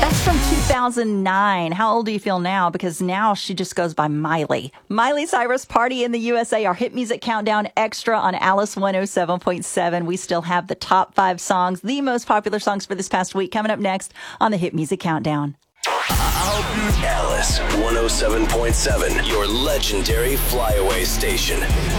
That's from 2009. How old do you feel now? Because now she just goes by Miley. Miley Cyrus, Party in the USA, our hit music countdown extra on Alice 107.7. We still have the top 5 songs, the most popular songs for this past week, coming up next on the hit music countdown. Alice 107.7, your legendary flyaway station.